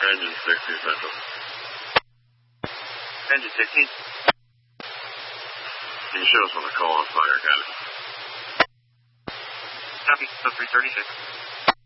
Engine 16 Central. Engine 16. Can you show us when the call on fire, got it? Copy, sub 336.